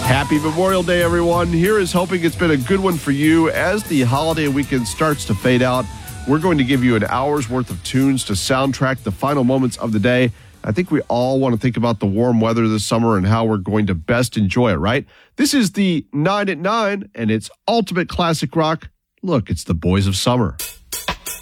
Happy Memorial Day, everyone. Here is hoping it's been a good one for you. As the holiday weekend starts to fade out, we're going to give you an hour's worth of tunes to soundtrack the final moments of the day. I think we all want to think about the warm weather this summer and how we're going to best enjoy it, right? This is the 9 at 9, and it's ultimate classic rock. Look, it's the Boys of Summer.